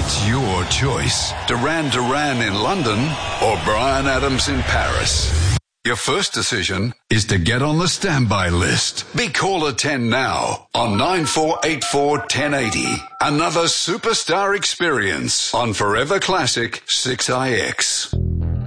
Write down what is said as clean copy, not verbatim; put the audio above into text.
It's your choice. Duran Duran in London or Bryan Adams in Paris. Your first decision is to get on the standby list. Be caller 10 now on 9484 1080. Another superstar experience on Forever Classic 6IX.